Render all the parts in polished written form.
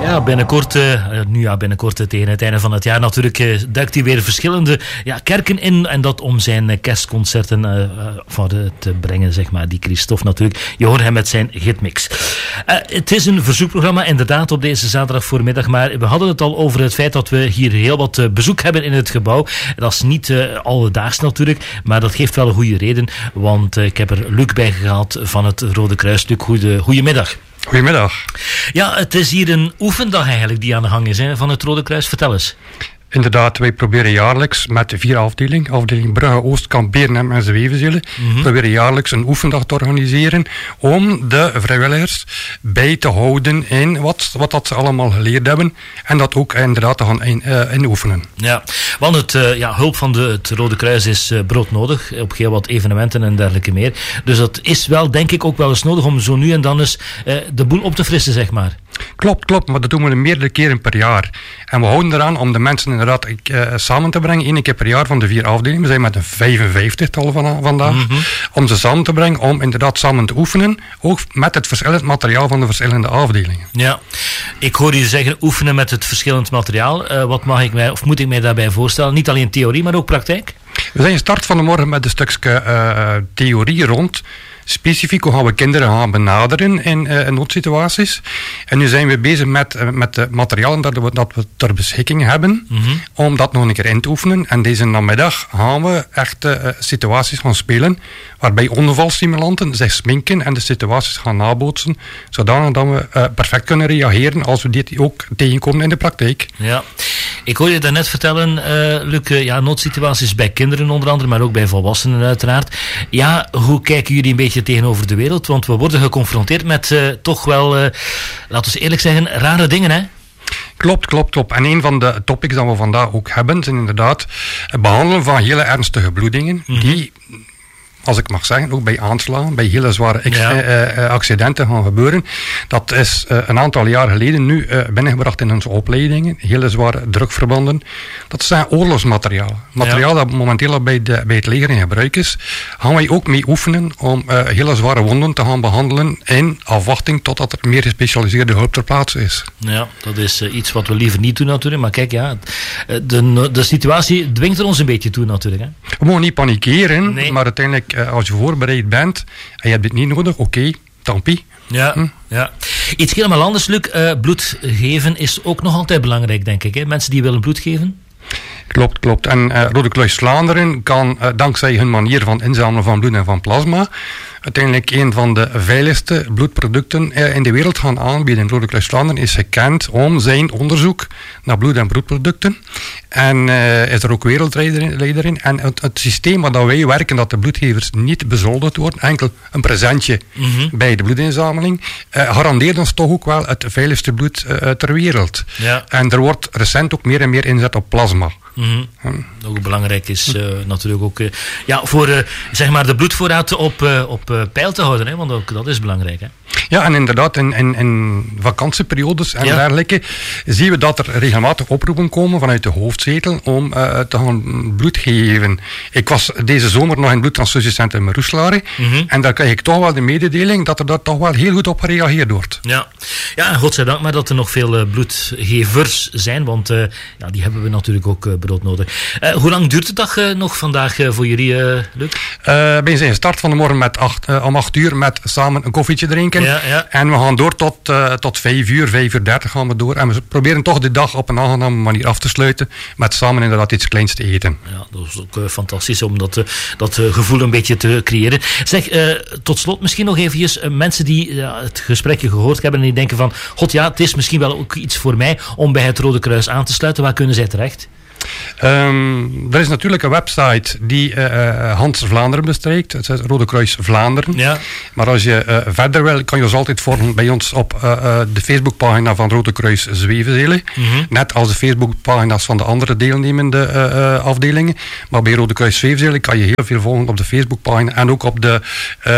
Ja, binnenkort tegen het einde van het jaar natuurlijk duikt hij weer verschillende kerken in. En dat om zijn kerstconcerten te brengen, zeg maar. Die Christophe natuurlijk. Je hoort hem met zijn hitmix. Het is een verzoekprogramma inderdaad op deze zaterdag voormiddag. Maar we hadden het al over het feit dat we hier heel wat bezoek hebben in het gebouw. Dat is niet alledaags natuurlijk. Maar dat geeft wel een goede reden. Want ik heb er Luc bij gehaald van het Rode Kruis. Luc, goedemiddag. Goedemiddag. Ja, het is hier een oefendag eigenlijk die aan de gang is van het Rode Kruis. Vertel eens. Inderdaad, wij proberen jaarlijks met 4 afdelingen, afdeling Brugge, Oostkamp, Beernem en Zwevenzele, proberen jaarlijks een oefendag te organiseren om de vrijwilligers bij te houden in wat dat ze allemaal geleerd hebben en dat ook inderdaad te gaan inoefenen. Ja, want hulp van het Rode Kruis is broodnodig op heel wat evenementen en dergelijke meer. Dus dat is wel, denk ik, ook wel eens nodig om zo nu en dan eens de boel op te frissen, zeg maar. Klopt, maar dat doen we meerdere keren per jaar. En we houden eraan om de mensen inderdaad samen te brengen. 1 keer per jaar van de 4 afdelingen. We zijn met een 55-tal vandaag. Om ze samen te brengen, om inderdaad samen te oefenen. Ook met het verschillend materiaal van de verschillende afdelingen. Ja, ik hoor je zeggen oefenen met het verschillend materiaal. Wat moet ik mij daarbij voorstellen? Niet alleen theorie, maar ook praktijk? We zijn start van de morgen met een stukje theorie rond. Specifiek hoe gaan we kinderen gaan benaderen in noodsituaties. En nu zijn we bezig met de materialen dat we ter beschikking hebben. Om dat nog een keer in te oefenen. En deze namiddag gaan we echt situaties gaan spelen. Waarbij ongevalstimulanten zich sminken en de situaties gaan nabootsen. Zodanig dat we perfect kunnen reageren als we dit ook tegenkomen in de praktijk. Ja. Ik hoor je daarnet vertellen, Luc, noodsituaties bij kinderen onder andere, maar ook bij volwassenen uiteraard. Ja, hoe kijken jullie een beetje tegenover de wereld? Want we worden geconfronteerd met toch wel, laten we eerlijk zeggen, rare dingen, hè? Klopt. En een van de topics dat we vandaag ook hebben, zijn inderdaad het behandelen van hele ernstige bloedingen, die, als ik mag zeggen, ook bij aanslagen, bij hele zware accidenten gaan gebeuren. Dat is een aantal jaar geleden nu binnengebracht in onze opleidingen. Hele zware drukverbanden. Dat zijn oorlogsmateriaal. Materiaal dat momenteel al bij het leger in gebruik is. Gaan wij ook mee oefenen om hele zware wonden te gaan behandelen in afwachting totdat er meer gespecialiseerde hulp ter plaatse is. Ja, dat is iets wat we liever niet doen natuurlijk. Maar kijk, de situatie dwingt er ons een beetje toe natuurlijk. Hè? We mogen niet panikeren, maar uiteindelijk als je voorbereid bent en je hebt dit niet nodig, oké, tant pis. Ja. Iets helemaal anders, Luc. Bloed geven is ook nog altijd belangrijk, denk ik. Hè? Mensen die willen bloed geven. Klopt. En Rode Kruis Vlaanderen kan dankzij hun manier van inzamelen van bloed en van plasma uiteindelijk een van de veiligste bloedproducten in de wereld gaan aanbieden. Rode Kruis Vlaanderen is gekend om zijn onderzoek naar bloed- en bloedproducten. En is er ook wereldleider in. En het systeem waar wij werken, dat de bloedgevers niet bezoldigd worden, enkel een presentje bij de bloedinzameling, garandeert ons toch ook wel het veiligste bloed ter wereld. Ja. En er wordt recent ook meer en meer inzet op plasma. Ook belangrijk is natuurlijk ook voor zeg maar de bloedvoorraad op peil te houden, hè? Want ook dat is belangrijk. Hè? Ja, en inderdaad in vakantieperiodes en dergelijke zien we dat er regelmatig oproepen komen vanuit de hoofdzetel om te gaan bloed geven. Ik was deze zomer nog in het bloedtransfusiecentrum Roeselare en daar krijg ik toch wel de mededeling dat er daar toch wel heel goed op gereageerd wordt. Ja, en godzijdank maar dat er nog veel bloedgevers zijn, want die hebben we natuurlijk ook broodnodig. Hoe lang duurt de dag nog vandaag voor jullie, Luc? We zijn gestart van de morgen om 8 uur met samen een koffietje drinken. Ja. En we gaan door tot 5 uur, 5:30 gaan we door. En we proberen toch de dag op een aangename manier af te sluiten met samen inderdaad iets kleins te eten. Ja, dat is ook fantastisch om dat gevoel een beetje te creëren. Zeg, tot slot misschien nog eventjes mensen die het gesprekje gehoord hebben en die denken van, god ja, het is misschien wel ook iets voor mij om bij het Rode Kruis aan te sluiten. Waar kunnen zij terecht? Er is natuurlijk een website die Hans Vlaanderen bestrijkt. Het is Rode Kruis Vlaanderen. Ja. Maar als je verder wil, kan je ons altijd volgen bij ons op de Facebookpagina van Rode Kruis Zwevenzele. Net als de Facebookpagina's van de andere deelnemende afdelingen. Maar bij Rode Kruis Zwevenzele kan je heel veel volgen op de Facebookpagina en ook op de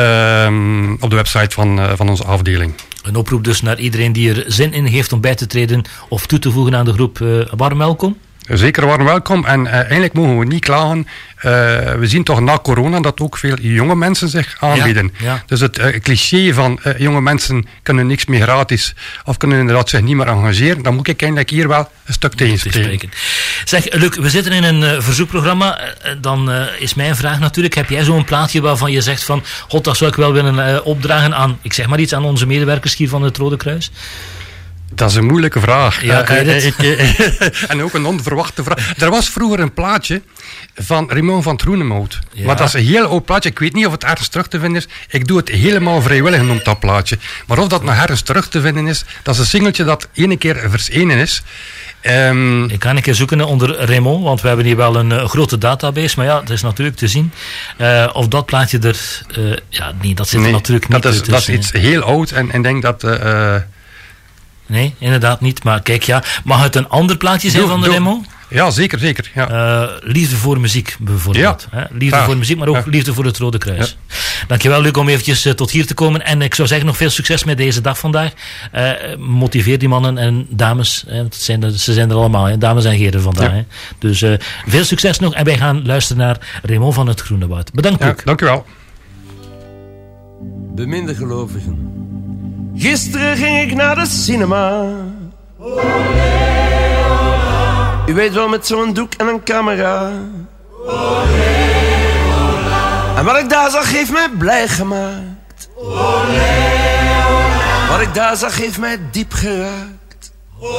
website van onze afdeling. Een oproep dus naar iedereen die er zin in heeft om bij te treden of toe te voegen aan de groep. Warm welkom. Zeker warm welkom. En eigenlijk mogen we niet klagen. We zien toch na corona dat ook veel jonge mensen zich aanbieden. Ja. Dus het cliché van jonge mensen kunnen niks meer gratis of kunnen inderdaad zich niet meer engageren, dan moet ik eigenlijk hier wel een stuk tegen spreken. Zeg, Luc, we zitten in een verzoekprogramma. Dan is mijn vraag natuurlijk, heb jij zo'n plaatje waarvan je zegt van, god, dat zou ik wel willen opdragen aan, ik zeg maar iets, aan onze medewerkers hier van het Rode Kruis? Dat is een moeilijke vraag. Ja, en ook een onverwachte vraag. Er was vroeger een plaatje van Raymond van Troenemout. Ja. Maar dat is een heel oud plaatje. Ik weet niet of het ergens terug te vinden is. Ik doe het helemaal vrijwillig genoemd, dat plaatje. Maar of dat nog ergens terug te vinden is, dat is een singeltje dat ene keer verschenen is. Ik ga een keer zoeken onder Raymond, want we hebben hier wel een grote database, maar ja, het is natuurlijk te zien. Of dat plaatje er... nee, dat zit er natuurlijk niet tussen. Dat is iets heel oud en ik denk dat... Nee, inderdaad niet. Maar kijk, ja, mag het een ander plaatje zijn van de Raymond? Ja, zeker. Ja. Liefde voor muziek, bijvoorbeeld. Ja. Liefde voor muziek, maar ook liefde voor het Rode Kruis. Ja. Dankjewel, Luc, om eventjes tot hier te komen. En ik zou zeggen, nog veel succes met deze dag vandaag. Motiveer die mannen en dames. Ze zijn er allemaal, dames en heren vandaag. Ja. Dus veel succes nog. En wij gaan luisteren naar Raymond van het Groene Woud. Bedankt, Luc. Dankjewel. Beminde gelovigen. Gisteren ging ik naar de cinema. U weet wel, met zo'n doek en een camera. En wat ik daar zag heeft mij blij gemaakt. Wat ik daar zag heeft mij diep geraakt.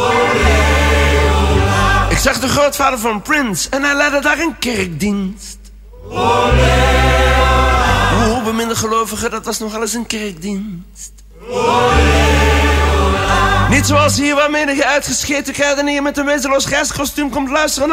Ik zag de grootvader van Prince en hij leidde daar een kerkdienst. Hoe beminde gelovigen, dat was nogal eens een kerkdienst. Niet zoals hier waar menige uitgescheten kruidenier met een wezenloos reiskostuum komt luisteren